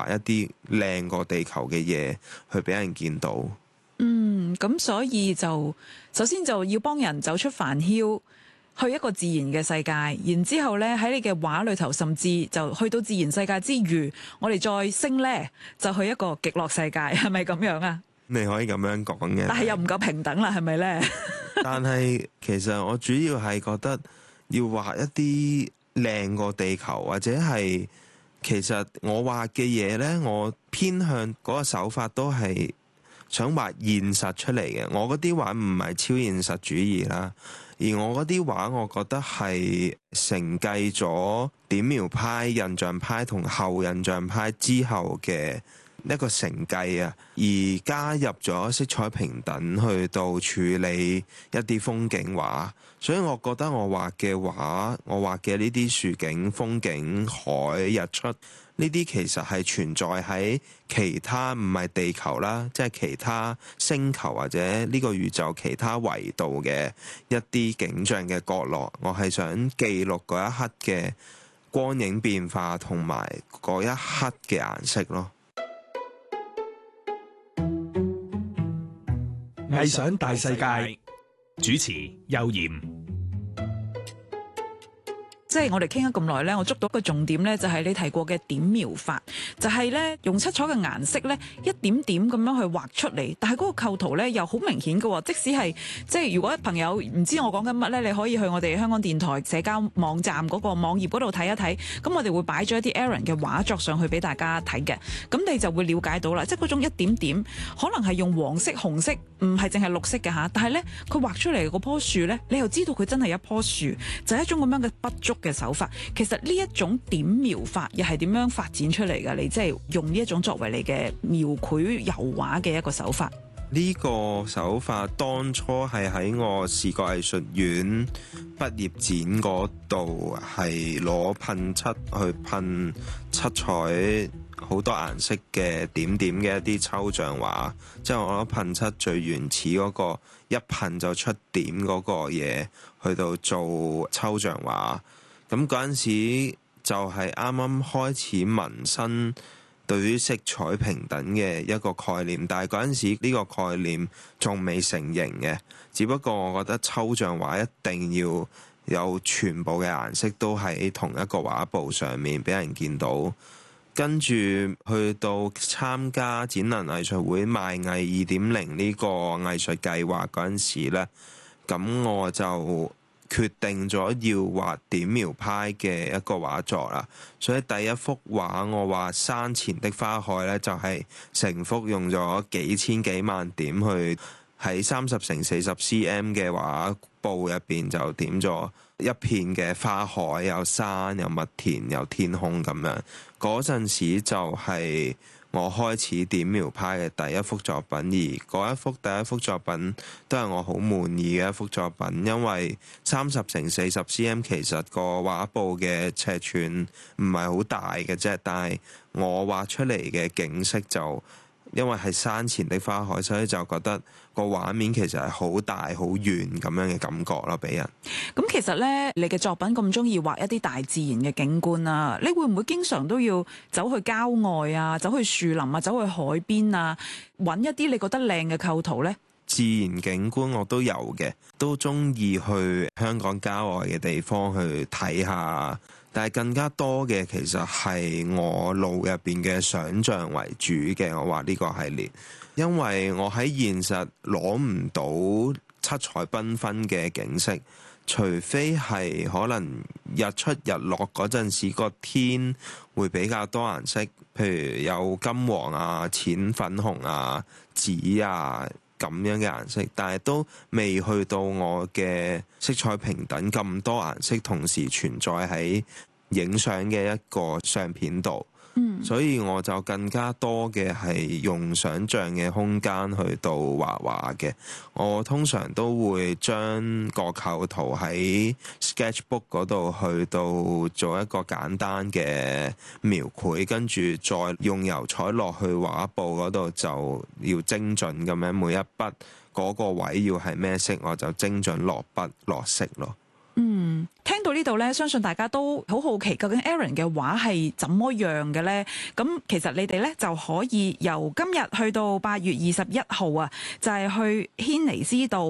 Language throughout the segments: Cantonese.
畫一啲靚過地球嘅嘢去俾人見到。 咁所以就首先就要幫人走出煩囂，去一個自然嘅世界，然之後呢，喺你嘅畫裏頭，甚至就去到自然世界之餘，我哋再升呢，就去一個極樂世界，係咪咁樣啊？ 你可以咁樣講嘅， 但係又唔夠平等啦，係咪呢？ 但係其實我主要係覺得要畫一啲靚過地球，或者係其實我畫嘅嘢呢，我偏向嗰個手法都係想畫現實出嚟嘅。我嗰啲畫唔係超現實主義啦，而我嗰啲畫我覺得係承繼咗點描派、印象派同後印象派之後嘅一個承繼啊，而加入咗色彩平等去到處理一啲風景畫，所以我覺得我畫嘅畫，我畫嘅呢啲樹景、風景、海、日出，呢啲其實係存在喺其他唔係地球啦，即係其他星球或者呢個宇宙其他維度嘅一啲景象嘅角落，我係想記錄嗰一刻嘅光影變化同埋嗰一刻嘅顏色咯。 藝想大世界，主持邱艷。 即係我哋傾咗咁耐呢，我捉到個重點呢，就係你提過嘅點描法，就係呢，用七彩嘅顏色呢，一點點咁樣去畫出嚟，但係嗰個構圖呢，又好明顯嘅喎。即使係即係如果朋友唔知我講緊乜呢，你可以去我哋香港電台社交網站嗰個網頁嗰度睇一睇。咁我哋會擺咗一啲 Aaron 嘅畫作上去俾大家睇嘅，咁你就會了解到啦。即係嗰種一點點，可能係用黃色、紅色，唔係淨係綠色嘅嚇。但係呢，佢畫出嚟嗰棵樹呢，你又知道佢真係一棵樹，就係一種咁樣嘅筆觸嘅手法。其實呢一種點描法又係點樣發展出嚟㗎？你即係用呢一種作為你嘅描繪油畫嘅一個手法。 呢個手法當初係喺我視覺藝術院畢業展嗰度，係攞噴漆去噴七彩好多顏色嘅點點嘅一啲抽象畫，即係我攞噴漆最原始嗰個一噴就出點嗰個嘢去到做抽象畫。咁嗰陣時就係啱啱開始萌生對於色彩平等嘅一個概念，但係嗰陣時呢個概念仲未成型嘅，只不過我覺得抽象畫一定要有全部嘅顏色都喺同一個畫布上面俾人見到。跟住去到參加展能藝術會賣藝2.0呢個藝術計劃嗰陣時呢，咁我就決定咗要畫點描派嘅一個畫作啦，所以第一幅畫我畫山前的花海呢，就係成幅用咗幾千幾萬點去喺30×40cm 嘅畫布入邊就點咗一片嘅花海，有山有麥田有天空咁樣。嗰陣時就係我開始點描派嘅第一幅作品，而嗰第一幅作品都係我好滿意嘅一幅作品，因為30×40cm 其實個畫布嘅尺寸唔係好大嘅啫，但係我畫出嚟嘅景色就因為係山前的花海，所以就覺得個畫面其實係好大好遠咁樣嘅感覺咯，俾人。 咁其實呢，你嘅作品咁中意畫一啲大自然嘅景觀啊，你會唔會經常都要走去郊外啊，走去樹林啊，走去海邊啊，揾一啲你覺得靚嘅構圖呢？ 自然景觀我都有嘅，都中意去香港郊外嘅地方去睇下，但係更加多嘅其實係我腦入邊嘅想像為主嘅。我畫呢個系列，因為我喺現實攞唔到七彩繽紛嘅景色，除非係可能日出日落嗰陣時個天會比較多顏色，譬如有金黃啊、淺粉紅啊、紫啊咁樣嘅顏色，但係都未去到我嘅色彩平等咁多顏色同時存在喺影相嘅一個相片度。所以我就更加多嘅係用想像嘅空間去到畫畫嘅。我通常都會將個構圖喺 sketchbook 嗰度去到做一個簡單嘅描繪，跟住再用油彩落去畫布嗰度就要精準咁樣，每一筆嗰個位要係咩色，我就精準落筆落色咯。 聽到呢度咧，相信大家都好好奇，究竟 Aaron 嘅畫係怎麼樣嘅呢？咁其實你哋咧就可以由今日去到8月21號啊，就係去軒尼詩道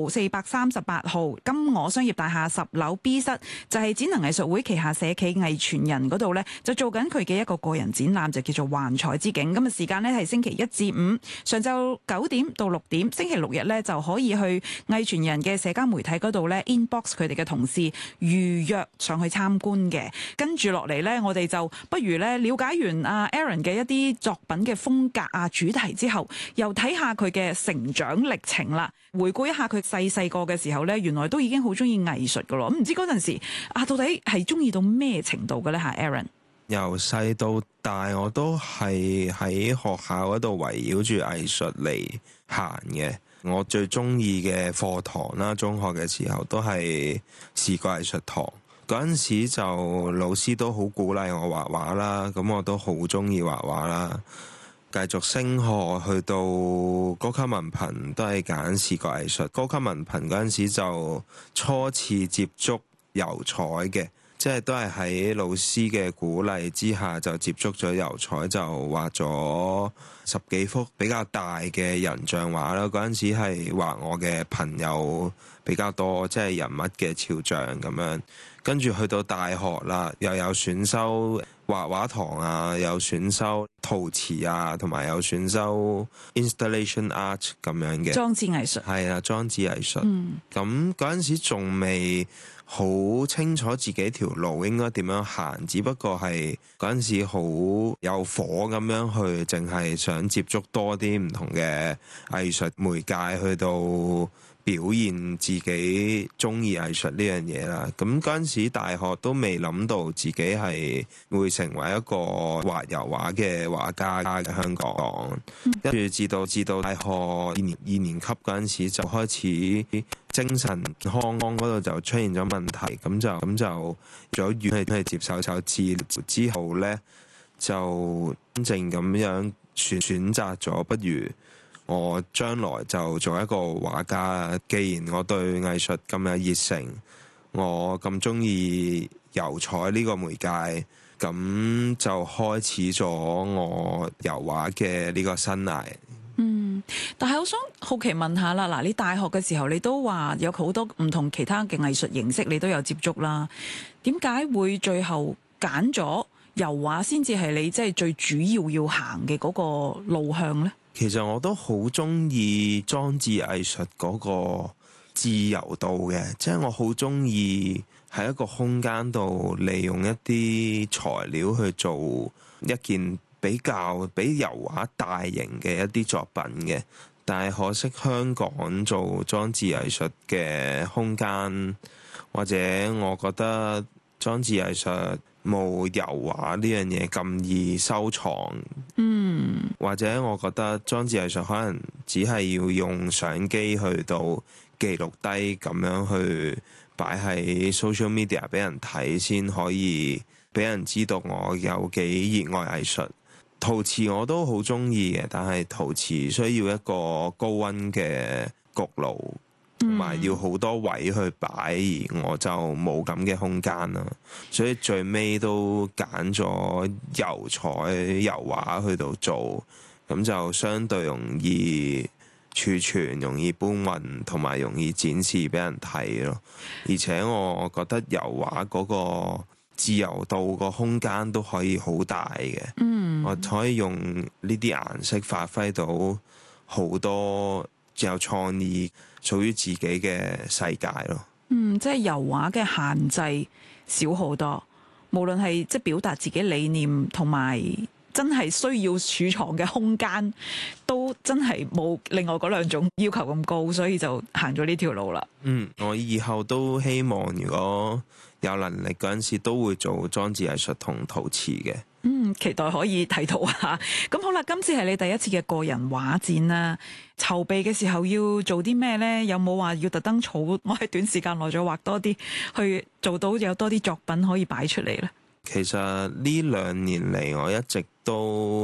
438號金鵝商業大廈10樓 B 室，就係展能藝術會旗下社企藝傳人嗰度咧，就做緊佢嘅一個人展覽，就叫做幻彩之境。咁啊時間咧係星期1至5上晝9點到6點，星期6日咧就可以去藝傳人嘅社交媒體嗰度咧 inbox 佢哋嘅同事預約上去參觀嘅。跟住落嚟呢，我哋就不如咧了解完阿 Aaron 嘅一啲作品嘅風格啊、主題之後，又睇下佢嘅成長歷程啦。回顧一下佢細個嘅時候呢，原來都已經好中意藝術噶咯。咁唔知嗰陣時到底係中意到咩程度嘅呢？嚇 Aaron 由細到大，我都係喺學校嗰度圍繞住藝術嚟行嘅。我最中意嘅課堂啦，中學嘅時候都係視覺藝術堂。嗰陣時就老師都好鼓勵我畫畫啦，咁我都好中意畫畫啦。繼續升學去到高級文憑都係揀視覺藝術。高級文憑嗰陣時就初次接觸油彩嘅。即係都係喺老師嘅鼓勵之下，就接觸咗油彩，就畫咗10幾幅比較大嘅人像畫啦。嗰陣時係畫我嘅朋友比較多，即係人物嘅肖像咁樣。跟住去到大學啦，又有選修畫畫堂啊，有選修陶瓷啊，同埋有選修 installation art 咁樣嘅裝置藝術。係啊，裝置藝術。咁嗰陣時仲未好清楚自己條路應該點樣行，只不過係嗰陣時好有火咁樣去，淨係想接觸多啲唔同嘅藝術媒介，去到表現自己中意藝術呢樣嘢啦。咁嗰陣時大學都未諗到自己係會成為一個畫油畫嘅畫家嘅香港。跟住至到大學二年級嗰陣時就開始精神康嗰度就出現咗問題，咁就咗院去接受治療之後呢，就真正咁樣選擇咗，不如我將來就做一個畫家。既然我對藝術咁有熱誠，我咁中意油彩呢個媒介，咁就開始咗我油畫嘅呢個生涯。 但係我想好奇問下啦，嗱，你大學嘅時候你都話有好多唔同其他嘅藝術形式你都有接觸啦，點解會最後揀咗油畫先至係你即係最主要行嘅嗰個路向呢？ 其實我都好中意裝置藝術嗰個自由度嘅，即係我好中意喺一個空間度利用一啲材料去做一件比油畫大型嘅一啲作品嘅。但係可惜香港做裝置藝術嘅空間，或者我覺得裝置藝術冇油畫呢樣嘢咁易收藏。或者我覺得裝置藝術可能只係要用相機去到記錄低，咁樣去擺喺 social media 俾人睇，先可以俾人知道我有幾熱愛藝術。陶瓷我都好中意嘅，但係陶瓷需要一個高溫嘅焗爐，同埋要好多位去擺，而我就冇咁嘅空間啦。所以最尾都揀咗油彩油畫去到做，咁就相對容易儲存、容易搬運，同埋容易展示俾人睇咯。而且我覺得油畫嗰個自由度個空間都可以好大嘅。我可以用呢啲顏色發揮到好多有創意屬於自己嘅世界咯。 即係油畫嘅限制少好多，無論係即係表達自己理念，同埋真係需要儲藏嘅空間，都真係冇另外嗰兩種要求咁高，所以就行咗呢條路啦。 我以後都希望如果有能力嗰陣時，都會做裝置藝術同陶瓷嘅。 期待可以睇到啊！咁好啦，今次係你第一次嘅個人畫展啦。籌備嘅時候要做啲咩呢？有冇話要特登儲？我喺短時間內再畫多啲，去做到有多啲作品可以擺出嚟呢？ 其實呢2年嚟，我一直都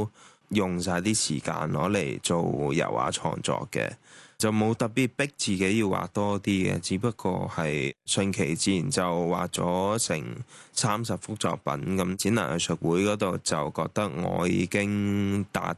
用晒啲時間攞嚟做油畫創作嘅，就冇特別逼自己要畫多啲嘅，只不過係順其自然就畫咗成30幅作品咁。展覽藝術會嗰度就覺得我已經達